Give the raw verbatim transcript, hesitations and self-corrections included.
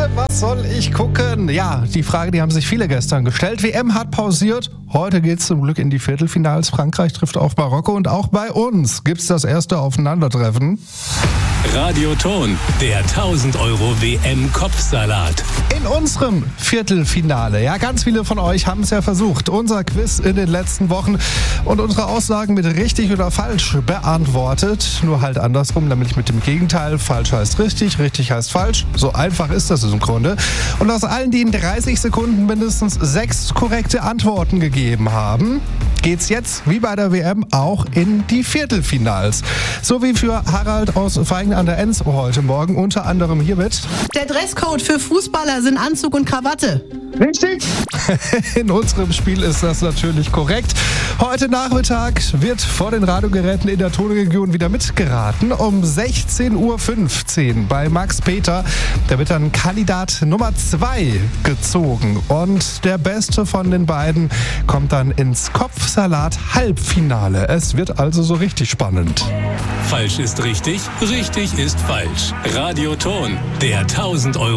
Scheiße, was soll ich gucken? Ja, die Frage, die haben sich viele gestern gestellt. W M hat pausiert. Heute geht's zum Glück in die Viertelfinals. Frankreich trifft auf Marokko und auch bei uns gibt's das erste Aufeinandertreffen. Radioton, der tausend Euro W M-Kopfsalat. In unserem Viertelfinale. Ja, ganz viele von euch haben es ja versucht. Unser Quiz in den letzten Wochen und unsere Aussagen mit richtig oder falsch beantwortet. Nur halt andersrum, nämlich mit dem Gegenteil. Falsch heißt richtig, richtig heißt falsch. So einfach ist das im Grunde. Und aus allen, die in dreißig Sekunden mindestens sechs korrekte Antworten gegeben haben, geht's jetzt, wie bei der W M, auch in die Viertelfinals. So wie für Harald aus Feigen an der Enz heute Morgen, unter anderem hiermit. Der Dresscode für Fußballer sind Anzug und Krawatte. Richtig. In unserem Spiel ist das natürlich korrekt. Heute Nachmittag wird vor den Radiogeräten in der Tonregion wieder mitgeraten. Um sechzehn Uhr fünfzehn bei Max Peter. Da wird dann Kandidat Nummer zwei gezogen. Und der Beste von den beiden kommt dann ins Kopfsalat-Halbfinale. Es wird also so richtig spannend. Falsch ist richtig, richtig ist falsch. Radioton, der tausend Euro